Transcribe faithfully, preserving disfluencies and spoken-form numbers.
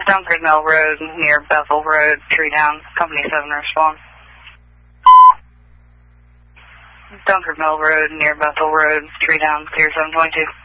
Dunkard Mill Road near Bethel Road, tree down, Company seven respond. Dunkard Mill Road near Bethel Road, tree down, clear seven twenty-two.